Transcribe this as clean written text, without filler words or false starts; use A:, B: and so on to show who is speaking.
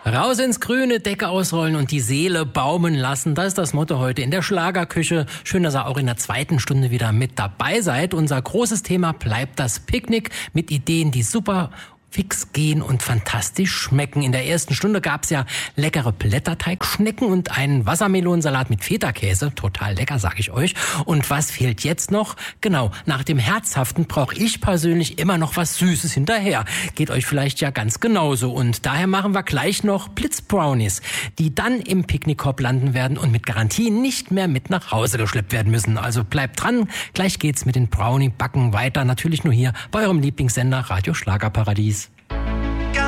A: Raus ins Grüne, Decke ausrollen und die Seele baumen lassen. Das ist das Motto heute in der Schlagerküche. Schön, dass ihr auch in der zweiten Stunde wieder mit dabei seid. Unser großes Thema bleibt das Picknick mit Ideen, die super fix gehen und fantastisch schmecken. In der ersten Stunde gab's ja leckere Blätterteigschnecken und einen Wassermelonensalat mit Feta-Käse. Total lecker, sag ich euch. Und was fehlt jetzt noch? Genau, nach dem Herzhaften brauche ich persönlich immer noch was Süßes hinterher. Geht euch vielleicht ja ganz genauso. Und daher machen wir gleich noch Blitzbrownies, die dann im Picknickkorb landen werden und mit Garantie nicht mehr mit nach Hause geschleppt werden müssen. Also bleibt dran, gleich geht's mit den Brownie-Backen weiter. Natürlich nur hier bei eurem Lieblingssender Radio Schlagerparadies.